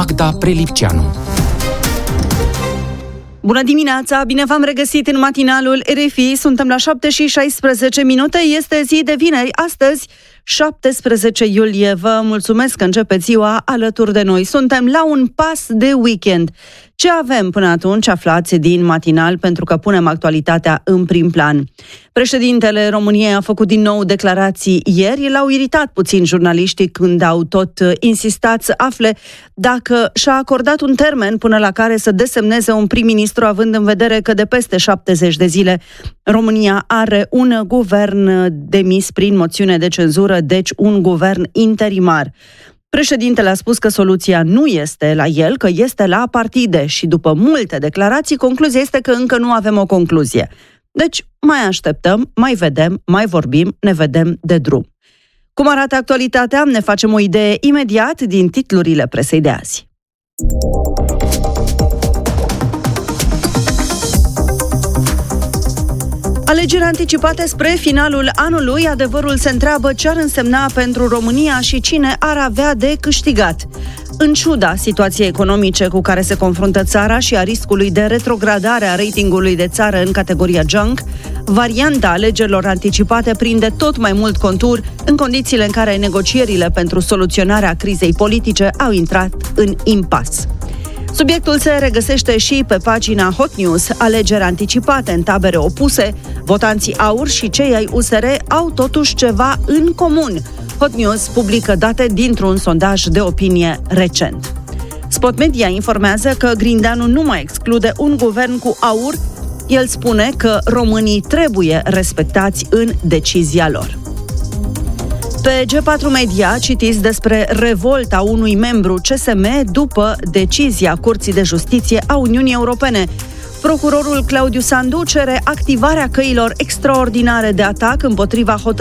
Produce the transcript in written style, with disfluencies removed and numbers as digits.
Magda Prelipceanu. Bună dimineața, bine v-am regăsit în matinalul RFI, suntem la 7:16, este zi de vineri, astăzi 17 iulie, vă mulțumesc că începeți ziua alături de noi, suntem la un pas de weekend. Ce avem până atunci aflați din matinal, pentru că punem actualitatea în prim plan. Președintele României a făcut din nou declarații ieri, l-au iritat puțin jurnaliștii când au tot insistat să afle dacă și-a acordat un termen până la care să desemneze un prim-ministru, având în vedere că de peste 70 de zile România are un guvern demis prin moțiune de cenzură, deci un guvern interimar. Președintele a spus că soluția nu este la el, că este la partide și după multe declarații, concluzia este că încă nu avem o concluzie. Deci mai așteptăm, mai vedem, mai vorbim, ne vedem de drum. Cum arată actualitatea? Ne facem o idee imediat din titlurile presei de azi. Alegeri anticipate spre finalul anului, adevărul se întreabă ce ar însemna pentru România și cine ar avea de câștigat. În ciuda situației economice cu care se confruntă țara și a riscului de retrogradare a ratingului de țară în categoria junk, varianta alegerilor anticipate prinde tot mai mult contur în condițiile în care negocierile pentru soluționarea crizei politice au intrat în impas. Subiectul se regăsește și pe pagina Hot News. Alegeri anticipate în tabere opuse, votanții AUR și cei ai USR au totuși ceva în comun. Hot News publică date dintr-un sondaj de opinie recent. Spot Media informează că Grindeanu nu mai exclude un guvern cu AUR. El spune că românii trebuie respectați în decizia lor. Pe G4 Media citiți despre revolta unui membru CSM după decizia Curții de Justiție a Uniunii Europene. Procurorul Claudiu Sandu cere activarea căilor extraordinare de atac împotriva